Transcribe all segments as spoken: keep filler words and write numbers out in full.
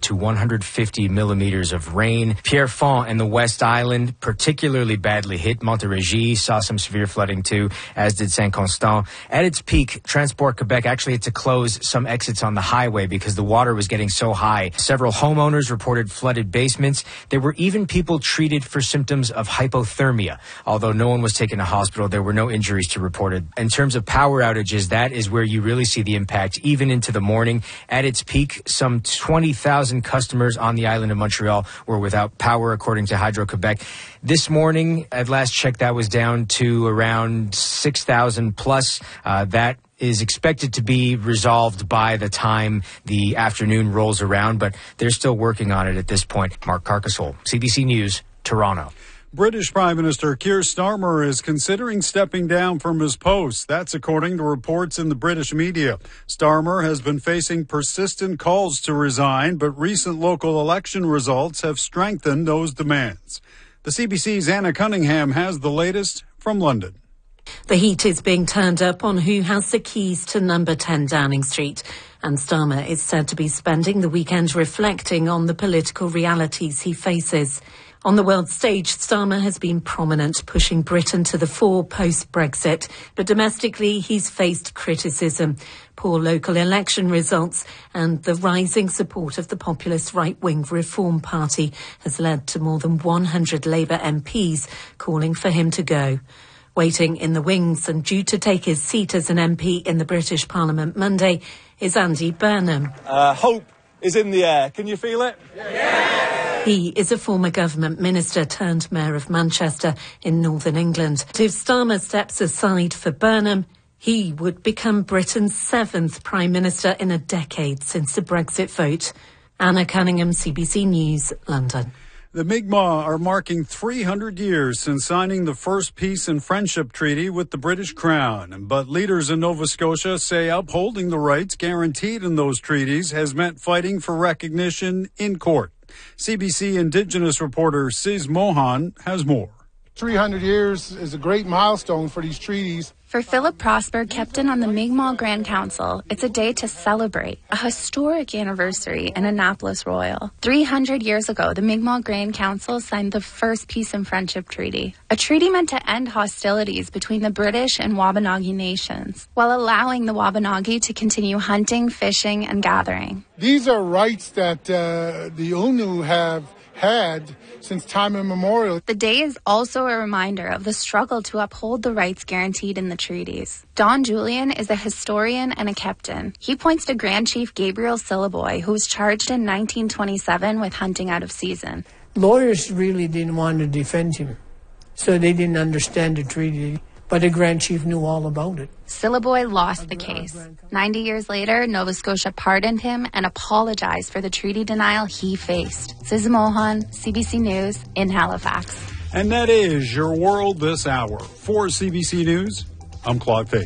to one hundred fifty millimeters of rain. Pierrefonds and the West Island, particularly badly hit. Montérégie saw some severe flooding too, as did Saint-Constant. At its peak, Transport Quebec actually had to close some exits on the highway because the water was getting so high. Several homeowners reported flooded basements. There were even people treated for symptoms of hypothermia. Although no one was taken to hospital, there were no injuries to reported. In terms of power outages, that is where you really see the impact, even into the morning. At its peak, some twenty thousand customers on the island of Montreal were without power, according to Hydro-Quebec. This morning, at last check, that was down to around six thousand plus. Uh, that is expected to be resolved by the time the afternoon rolls around, but they're still working on it at this point. Mark Carcassole, C B C News, Toronto. British Prime Minister Keir Starmer is considering stepping down from his post. That's according to reports in the British media. Starmer has been facing persistent calls to resign, but recent local election results have strengthened those demands. The C B C's Anna Cunningham has the latest from London. The heat is being turned up on who has the keys to number ten Downing Street. And Starmer is said to be spending the weekend reflecting on the political realities he faces. On the world stage, Starmer has been prominent, pushing Britain to the fore post-Brexit. But domestically, he's faced criticism. Poor local election results and the rising support of the populist right-wing Reform Party has led to more than one hundred Labour M Ps calling for him to go. Waiting in the wings and due to take his seat as an M P in the British Parliament Monday is Andy Burnham. Uh, hope is in the air. Can you feel it? Yeah. He is a former government minister turned mayor of Manchester in northern England. If Starmer steps aside for Burnham, he would become Britain's seventh prime minister in a decade since the Brexit vote. Anna Cunningham, C B C News, London. The Mi'kmaq are marking three hundred years since signing the first peace and friendship treaty with the British Crown. But leaders in Nova Scotia say upholding the rights guaranteed in those treaties has meant fighting for recognition in court. C B C Indigenous reporter Sis Mohan has more. three hundred years is a great milestone for these treaties. For Philip Prosper, captain on the Mi'kmaq Grand Council, it's a day to celebrate, a historic anniversary in Annapolis Royal. three hundred years ago, the Mi'kmaq Grand Council signed the first peace and friendship treaty, a treaty meant to end hostilities between the British and Wabanagi nations, while allowing the Wabanagi to continue hunting, fishing, and gathering. These are rights that uh, the Unu have had since time immemorial. The day is also a reminder of the struggle to uphold the rights guaranteed in the treaties. Don Julian is a historian and a captain. He points to Grand Chief Gabriel Syliboy, who was charged in nineteen twenty-seven with hunting out of season. Lawyers really didn't want to defend him, so they didn't understand the treaty, but the Grand Chief knew all about it. Syliboy lost the case. Ninety years later, Nova Scotia pardoned him and apologized for the treaty denial he faced. Sis Mohan, C B C News, in Halifax. And that is your world this hour. For C B C News, I'm Claude Fay.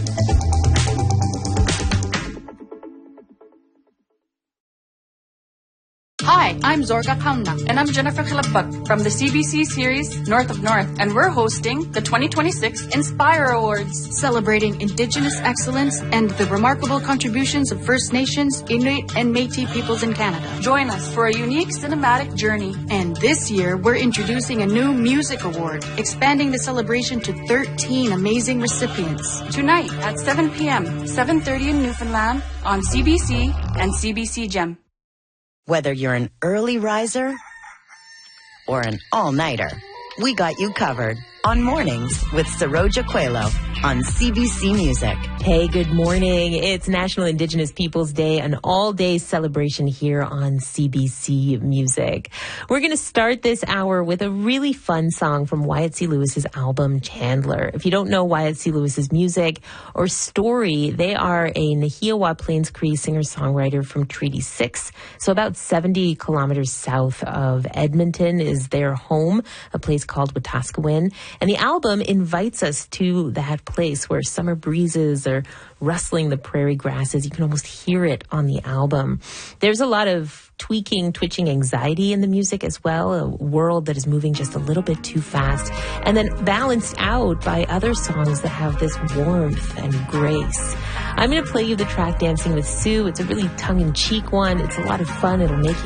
Hi, I'm Zorga Kauna, and I'm Jennifer Khilapag from the C B C series North of North, and we're hosting the twenty twenty-six Inspire Awards, celebrating Indigenous excellence and the remarkable contributions of First Nations, Inuit, and Métis peoples in Canada. Join us for a unique cinematic journey, and this year we're introducing a new music award, expanding the celebration to thirteen amazing recipients. Tonight at seven p.m., seven thirty in Newfoundland on C B C and C B C Gem. Whether you're an early riser or an all-nighter, we got you covered on Mornings with Saroja Coelho on C B C Music. Hey, good morning. It's National Indigenous Peoples Day, an all-day celebration here on C B C Music. We're going to start this hour with a really fun song from Wyatt C. Lewis's album, Chandler. If you don't know Wyatt C. Lewis's music or story, they are a Nahiawa Plains Cree singer-songwriter from Treaty six. So about seventy kilometers south of Edmonton is their home, a place called Wetaskiwin. And the album invites us to that place where summer breezes are rustling the prairie grasses. You can almost hear it on the album. There's a lot of tweaking, twitching anxiety in the music as well, a world that is moving just a little bit too fast, and then balanced out by other songs that have this warmth and grace. I'm going to play you the track Dancing with Sue. It's a really tongue-in-cheek one. It's a lot of fun. It'll make you